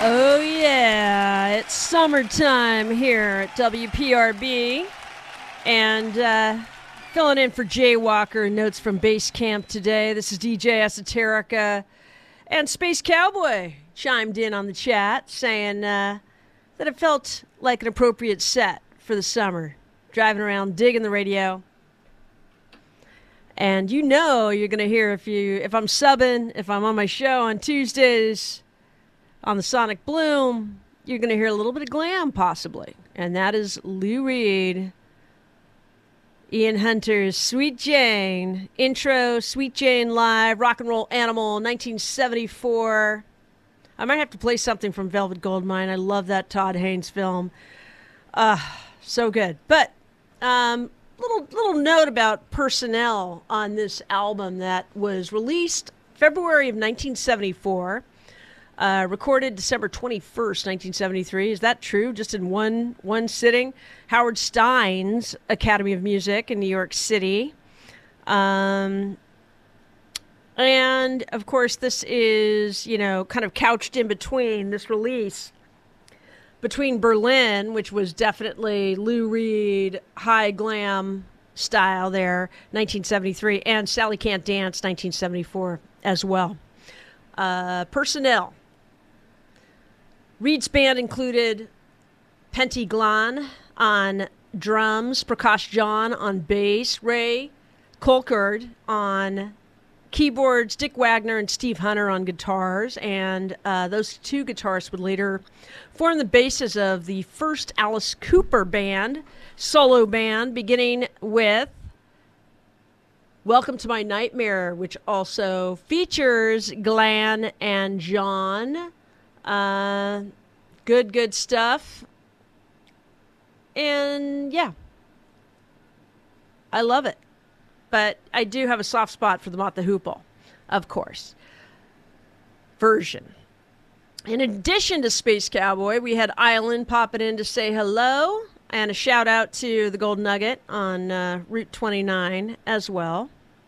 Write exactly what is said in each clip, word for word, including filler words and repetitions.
Oh, yeah. It's summertime here at W P R B. And uh, filling in for Jay Walker, notes from Base Camp today. This is D J Esoterica. And Space Cowboy chimed in on the chat saying uh, that it felt like an appropriate set for the summer. Driving around, digging the radio. And you know you're going to hear if you if I'm subbing, if I'm on my show on Tuesdays on the Sonic Bloom, you're going to hear a little bit of glam, possibly. And that is Lou Reed, Ian Hunter's Sweet Jane, intro, Sweet Jane Live, Rock and Roll Animal, nineteen seventy-four. I might have to play something from Velvet Goldmine. I love that Todd Haynes film. Uh, so good. But, um... Little little note about personnel on this album that was released February of nineteen seventy-four, uh, recorded December twenty-first, nineteen seventy-three. Is that true? Just in one one sitting? Howard Stein's Academy of Music in New York City. Um, and, of course, this is, you know, kind of couched in between this release. Between Berlin, which was definitely Lou Reed, high glam style there, nineteen seventy-three, and Sally Can't Dance, nineteen seventy-four as well. Uh, personnel. Reed's band included Pentti Glan on drums, Prakash John on bass, Ray Kolkard on keyboards, Dick Wagner and Steve Hunter on guitars, and uh, those two guitarists would later form the basis of the first Alice Cooper band, solo band, beginning with Welcome to My Nightmare, which also features Glan and John. Uh, good, good stuff. And yeah, I love it. But I do have a soft spot for the Mott the Hoople, of course, version. In addition to Space Cowboy, we had Island popping in to say hello, and a shout out to the Gold Nugget on uh, Route twenty-nine as well.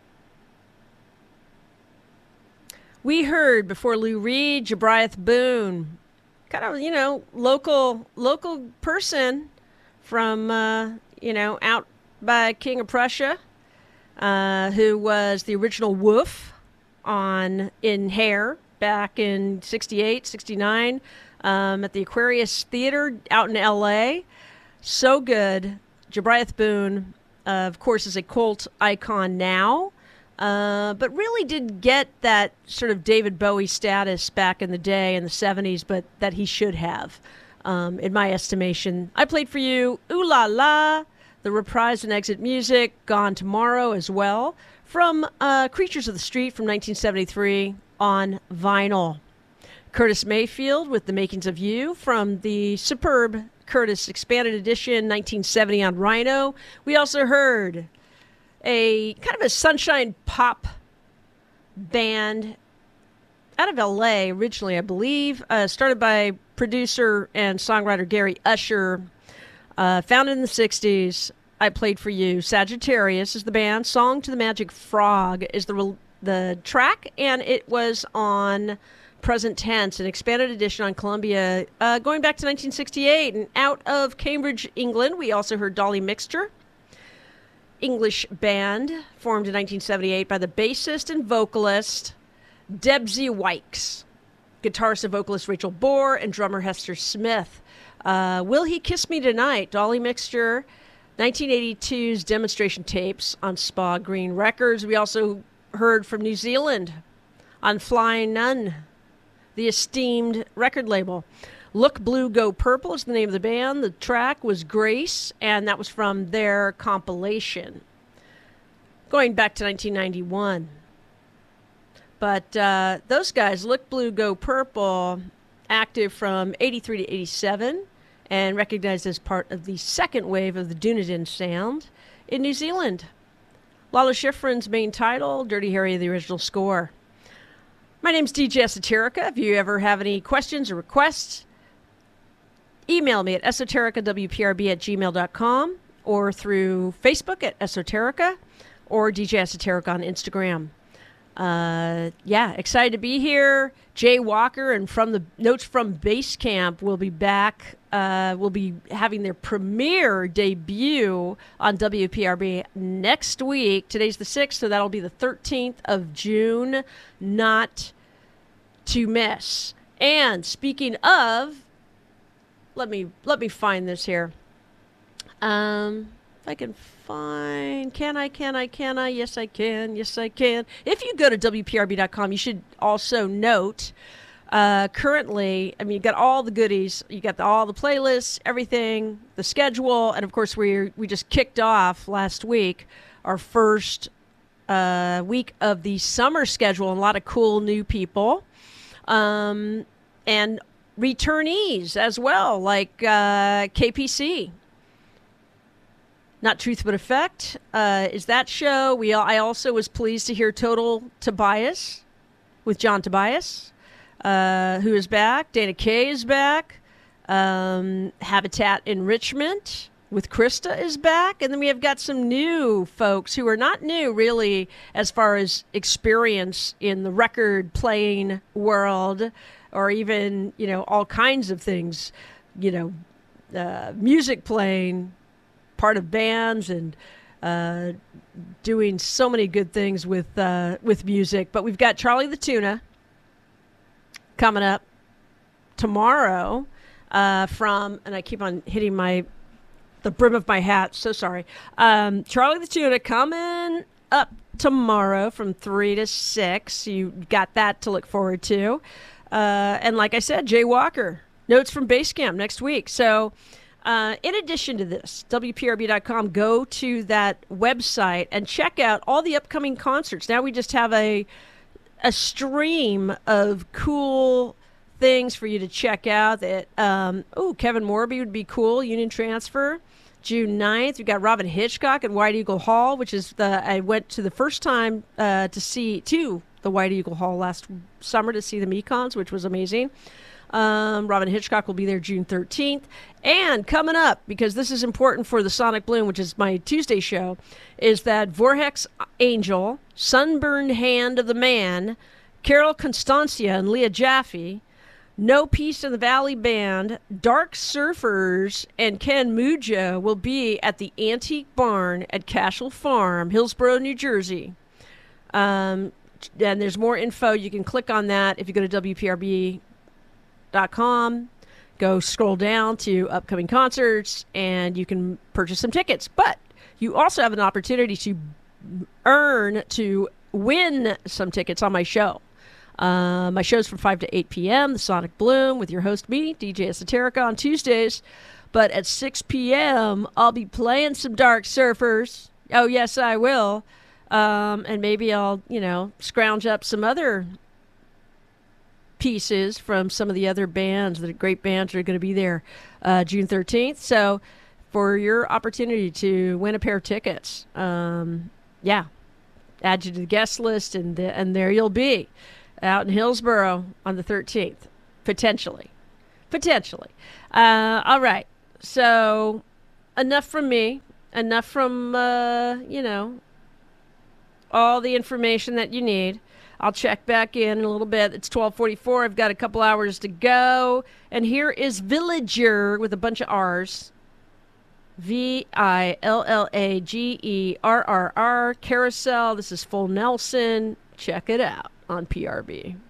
We heard before Lou Reed, Jabriath Boone, kind of, you know, local local person from, uh, you know, out by King of Prussia. Uh, who was the original Wolf on in Hair back in sixty-eight, sixty-nine um, at the Aquarius Theater out in L A. So good. Jabriath Boone, uh, of course, is a cult icon now, uh, but really did get that sort of David Bowie status back in the day in the seventies, but that he should have, um, in my estimation. I played for you Ooh La La, the reprise and exit music, Gone Tomorrow as well, from uh, Creatures of the Street from nineteen seventy-three on vinyl. Curtis Mayfield with The Makings of You from the superb Curtis Expanded Edition nineteen seventy on Rhino. We also heard a kind of a sunshine pop band out of L A originally, I believe, uh, started by producer and songwriter Gary Usher. Uh, founded in the sixties, I played for you. Sagittarius is the band. Song to the Magic Frog is the re- the track, and it was on Present Tense, an expanded edition on Columbia, uh, going back to nineteen sixty-eight. And out of Cambridge, England, we also heard Dolly Mixture, English band, formed in nineteen seventy-eight by the bassist and vocalist Debsy Wykes, guitarist and vocalist Rachel Bohr, and drummer Hester Smith. Uh, Will He Kiss Me Tonight? Dolly Mixture, nineteen eighty-two's demonstration tapes on Spa Green Records. We also heard from New Zealand on Flying Nun, the esteemed record label. Look Blue, Go Purple is the name of the band. The track was Grace, and that was from their compilation, going back to nineteen ninety-one. But uh, those guys, Look Blue, Go Purple, active from eighty-three to eighty-seven, and recognized as part of the second wave of the Dunedin sound in New Zealand. Lalo Schifrin's main title, Dirty Harry, the original score. My name's D J Esoterica. If you ever have any questions or requests, email me at esotericawprb at gmail dot com or through Facebook at Esoterica or D J Esoterica on Instagram. uh, yeah, excited to be here. Jay Walker and from the Notes from Base Camp will be back. Uh, will be having their premiere debut on W P R B next week. Today's the sixth, so that'll be the thirteenth of June. Not to miss. And speaking of, let me let me find this here. Um, if I can find, can I, can I, can I? Yes, I can. Yes, I can. If you go to W P R B dot com, you should also note, uh, currently, I mean, you got all the goodies. You got the, all the playlists, everything, the schedule, and of course, we we just kicked off last week our first uh, week of the summer schedule, and a lot of cool new people, um, and returnees as well, like uh, K P C. Not Truth But Effect uh, is that show. We I also was pleased to hear Total Tobias with John Tobias, uh, who is back. Dana Kay is back. Um, Habitat Enrichment with Krista is back. And then we have got some new folks who are not new, really, as far as experience in the record playing world or even, you know, all kinds of things, you know, uh, music playing, part of bands, and uh, doing so many good things with uh, with music. But we've got Charlie the Tuna coming up tomorrow uh, from, and I keep on hitting my the brim of my hat. So sorry. Um, Charlie the Tuna coming up tomorrow from three to six. You got that to look forward to. Uh, and like I said, Jay Walker, Notes from Basecamp next week. So Uh, in addition to this, W P R B dot com, go to that website and check out all the upcoming concerts. Now we just have a a stream of cool things for you to check out. That um, oh, Kevin Morby would be cool. Union Transfer, June ninth. We've got Robin Hitchcock at White Eagle Hall, which is the I went to the first time uh, to see to the White Eagle Hall last summer to see the Mekons, which was amazing. Um, Robin Hitchcock will be there June thirteenth. And coming up, because this is important for the Sonic Bloom, which is my Tuesday show, is that Vorhex Angel, Sunburned Hand of the Man, Carol Constancia and Leah Jaffe, No Peace in the Valley Band, Dark Surfers, and Ken Mujo will be at the Antique Barn at Cashel Farm, Hillsborough, New Jersey. Um, and there's more info. You can click on that if you go to W P R B dot com. Go scroll down to upcoming concerts, and you can purchase some tickets. But you also have an opportunity to earn, to win some tickets on my show. Uh, my show's from five to eight p.m., The Sonic Bloom, with your host, me, D J Esoterica, on Tuesdays. But at six p.m., I'll be playing some Dark Surfers. Oh, yes, I will. Um, and maybe I'll, you know, scrounge up some other pieces from some of the other bands, the great bands that are going to be there uh, June thirteenth. So for your opportunity to win a pair of tickets, um, yeah, add you to the guest list, and the, and there you'll be out in Hillsborough on the thirteenth, potentially. Potentially. Uh, all right. So enough from me. Enough from, uh, you know, all the information that you need. I'll check back in, in a little bit. It's twelve forty-four. I've got a couple hours to go. And here is Villager with a bunch of R's. V I L L A G E R R R. Carousel. This is Full Nelson. Check it out on P R B.